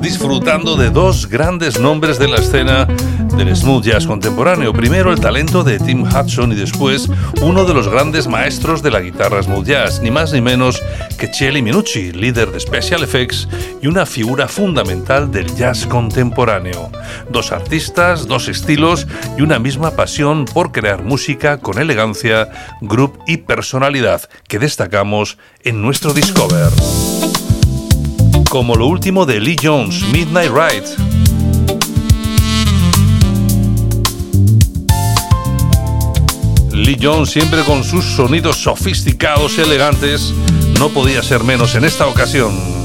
disfrutando de dos grandes nombres de la escena del smooth jazz contemporáneo. Primero el talento de Tim Hudson y después uno de los grandes maestros de la guitarra smooth jazz, ni más ni menos que Chelly Minucci, líder de Special Effects y una figura fundamental del jazz contemporáneo. Dos artistas, dos estilos y una misma pasión por crear música con elegancia, groove y personalidad que destacamos en nuestro Discover. Como lo último de Lee Jones, Midnight Ride. Lee Jones, siempre con sus sonidos sofisticados y elegantes, no podía ser menos en esta ocasión.